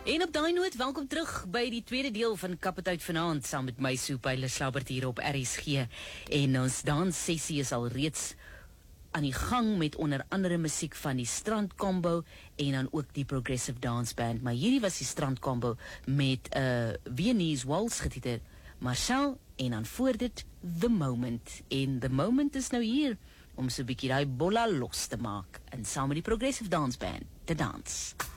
En op daai noot, welkom terug by die tweede deel van Kapituit Vanaand, saam met my Soepaile Slabbert hier op RSG. En ons danssessie is al reeds aan die gang met onder andere musiek van die Strand Combo en dan ook die Progressive Dance Band. Maar hierdie was die Strand Combo met Viennese Waltz getitel Marcel en dan voor dit The Moment. En The Moment is nou hier om so 'n bietjie daai bolla los te maak en saam met die Progressive Dance Band te dans.